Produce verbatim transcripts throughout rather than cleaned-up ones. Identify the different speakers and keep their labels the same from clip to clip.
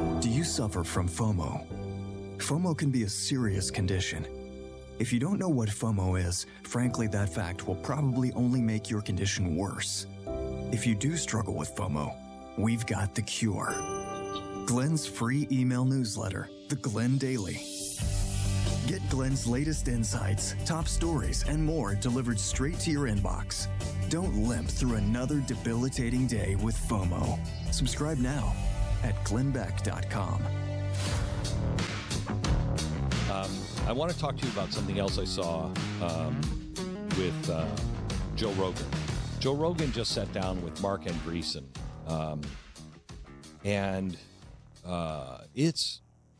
Speaker 1: Do you suffer from FOMO? FOMO can be a serious condition. If you don't know what FOMO is, frankly, that fact will probably only make your condition worse. If you do struggle with FOMO, we've got the cure. Glenn's free email newsletter, The Glenn Daily. Get Glenn's latest insights, top stories, and more delivered straight to your inbox. Don't limp through another debilitating day with FOMO. Subscribe now at glenn beck dot com.
Speaker 2: Um, I want to talk to you about something else I saw um, with uh, Joe Rogan. Joe Rogan just sat down with Marc Andreessen, um, and uh, it's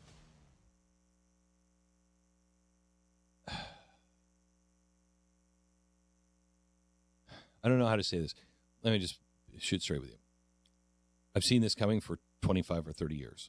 Speaker 2: I don't know how to say this. Let me just shoot straight with you. I've seen this coming for twenty-five or thirty years.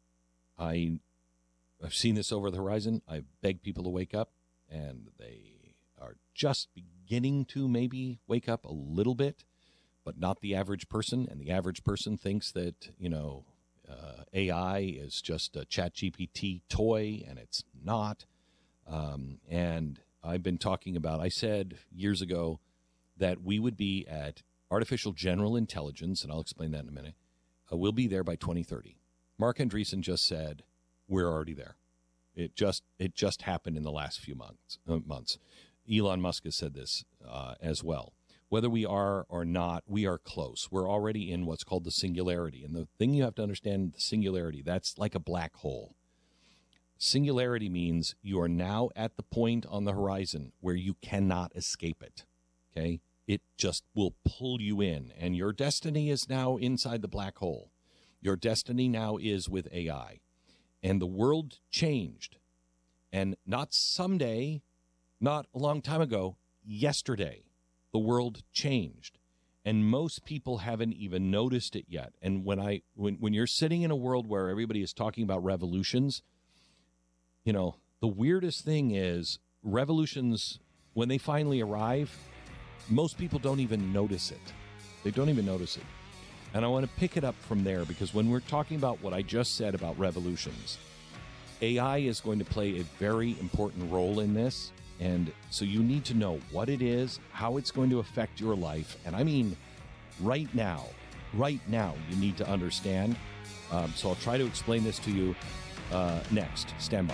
Speaker 2: I, I've seen this over the horizon. I've begged people to wake up, and they are just beginning to maybe wake up a little bit, but not the average person. And the average person thinks that, you know, uh, A I is just a ChatGPT toy, and it's not. Um, and I've been talking about, I said years ago, that we would be at artificial general intelligence, and I'll explain that in a minute. Uh, we'll be there by twenty thirty. Marc Andreessen just said we're already there. It just it just happened in the last few months. Uh, months. Elon Musk has said this uh, as well. Whether we are or not, we are close. We're already in what's called the singularity. And the thing you have to understand, the singularity, that's like a black hole. Singularity means you are now at the point on the horizon where you cannot escape it. Okay? It just will pull you in, and your destiny is now inside the black hole. Your destiny now is with A I, and the world changed, and not someday, not a long time ago, yesterday, the world changed, and most people haven't even noticed it yet. And when I, when when you're sitting in a world where everybody is talking about revolutions, you know, the weirdest thing is revolutions, when they finally arrive, most people don't even notice it. They don't even notice it. And I want to pick it up from there, because when we're talking about what I just said about revolutions, A I is going to play a very important role in this. And so you need to know what it is, how it's going to affect your life. And I mean, right now, right now, you need to understand. Um, so I'll try to explain this to you uh, next. Stand by.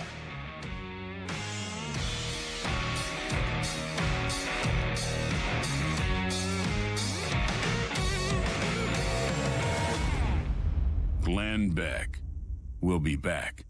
Speaker 3: Glenn Beck. We'll be back.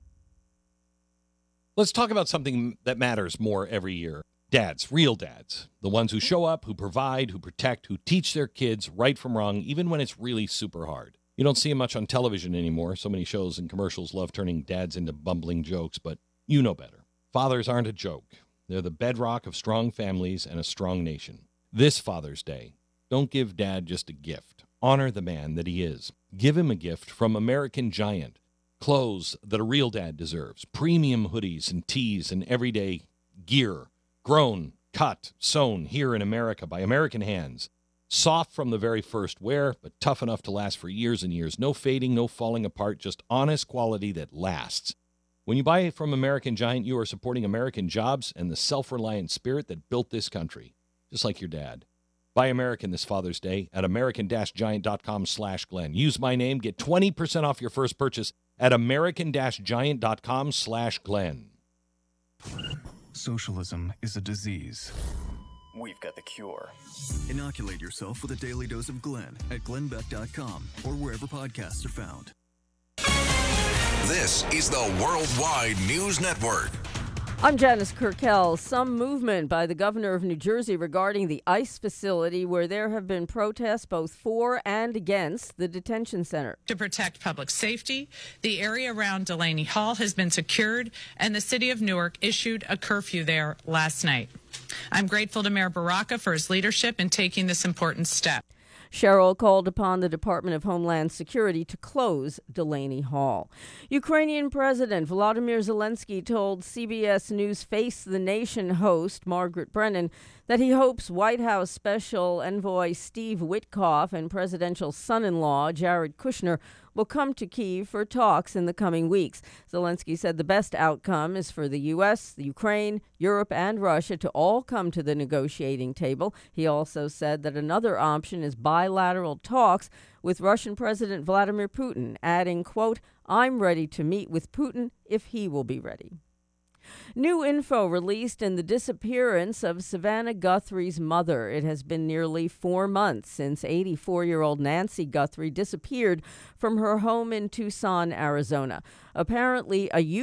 Speaker 2: Let's talk about something that matters more every year. Dads, real dads. The ones who show up, who provide, who protect, who teach their kids right from wrong, even when it's really super hard. You don't see them much on television anymore. So many shows and commercials love turning dads into bumbling jokes, but you know better. Fathers aren't a joke. They're the bedrock of strong families and a strong nation. This Father's Day, don't give dad just a gift. Honor the man that he is. Give him a gift from American Giant. Clothes that a real dad deserves. Premium hoodies and tees and everyday gear. Grown, cut, sewn here in America by American hands. Soft from the very first wear, but tough enough to last for years and years. No fading, no falling apart, just honest quality that lasts. When you buy it from American Giant, you are supporting American jobs and the self-reliant spirit that built this country. Just like your dad. Buy American this Father's Day at american-giant.com slash Glenn. Use my name. Get twenty percent off your first purchase at american-giant.com slash Glenn.
Speaker 1: Socialism is a disease. We've got the cure. Inoculate yourself with a daily dose of Glenn at glenn beck dot com or wherever podcasts are found.
Speaker 4: This is the Worldwide News Network.
Speaker 5: I'm Janice Kirkell. Some movement by the governor of New Jersey regarding the ICE facility where there have been protests both for and against the detention center.
Speaker 6: To protect public safety, the area around Delaney Hall has been secured, and the city of Newark issued a curfew there last night. I'm grateful to Mayor Baraka for his leadership in taking this important step.
Speaker 5: Cheryl called upon the Department of Homeland Security to close Delaney Hall. Ukrainian President Volodymyr Zelensky told C B S News Face the Nation host Margaret Brennan that he hopes White House Special Envoy Steve Witkoff and presidential son-in-law Jared Kushner will come to Kyiv for talks in the coming weeks. Zelensky said the best outcome is for the U S, the Ukraine, Europe, and Russia to all come to the negotiating table. He also said that another option is bilateral talks with Russian President Vladimir Putin, adding, quote, "I'm ready to meet with Putin if he will be ready." New info released in the disappearance of Savannah Guthrie's mother. It has been nearly four months since eighty-four-year-old Nancy Guthrie disappeared from her home in Tucson, Arizona. Apparently, a